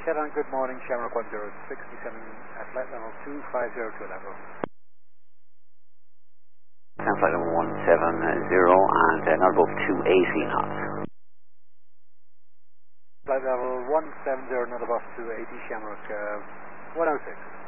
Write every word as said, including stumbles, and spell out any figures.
Head on, good morning, Shamrock one zero six, descending at flight level two five zero two level. Sound flight level one seven zero and uh, not above two eighty knots. Flight level one seven zero, not above two eighty, Shamrock uh, one oh six.